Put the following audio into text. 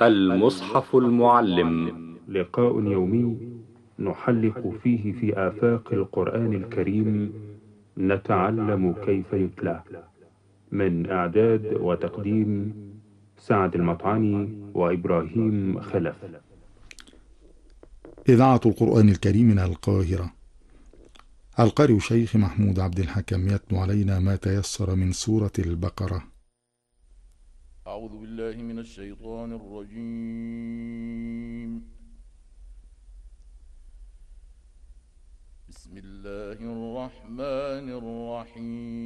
المصحف المعلم. لقاء يومي نحلق فيه في آفاق القرآن الكريم، نتعلم كيف يتلى. من إعداد وتقديم سعد المطعني وإبراهيم خلف. إذاعة القرآن الكريم من القاهرة. القارئ شيخ محمود عبد الحكم يتلو علينا ما تيسر من سورة البقرة. أعوذ بالله من الشيطان الرجيم. بسم الله الرحمن الرحيم.